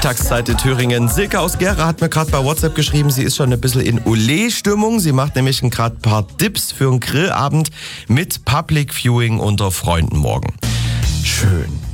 Mittagszeit in Thüringen. Silke aus Gera hat mir gerade bei WhatsApp geschrieben, sie ist schon ein bisschen in Olé-Stimmung. Sie macht nämlich gerade ein paar Dips für einen Grillabend mit Public Viewing unter Freunden morgen. Schön.